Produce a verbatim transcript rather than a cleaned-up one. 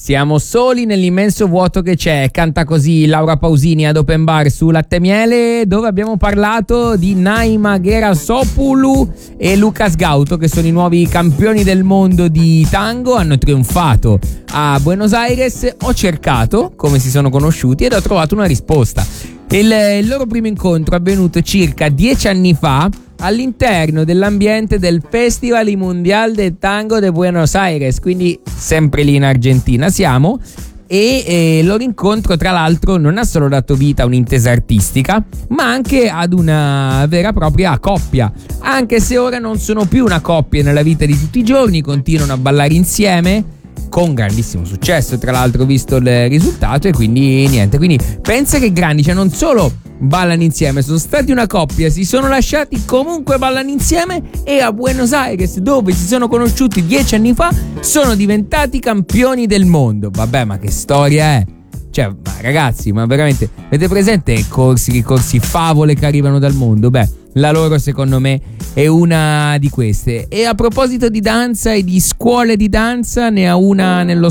Siamo soli nell'immenso vuoto che c'è, canta così Laura Pausini ad Open Bar su Latte e Miele, dove abbiamo parlato di Naima Gerasopoulou e Lucas Gauto, che sono i nuovi campioni del mondo di tango, hanno trionfato a Buenos Aires. Ho cercato come si sono conosciuti ed ho trovato una risposta. Il, il loro primo incontro è avvenuto circa dieci anni fa all'interno dell'ambiente del Festival Mundial del Tango de Buenos Aires, quindi sempre lì in Argentina siamo, e eh, il loro incontro tra l'altro non ha solo dato vita a un'intesa artistica, ma anche ad una vera e propria coppia, anche se ora non sono più una coppia nella vita di tutti i giorni, continuano a ballare insieme con grandissimo successo, tra l'altro, visto il risultato, e quindi niente, quindi pensa che grandi, cioè non solo ballano insieme, sono stati una coppia, si sono lasciati, comunque ballano insieme, e a Buenos Aires, dove si sono conosciuti dieci anni fa, sono diventati campioni del mondo. Vabbè, ma che storia è? Cioè, ma ragazzi, ma veramente, avete presente i corsi, i corsi favole che arrivano dal mondo? Beh, la loro secondo me è una di queste. E a proposito di danza e di scuole di danza, ne ha una nello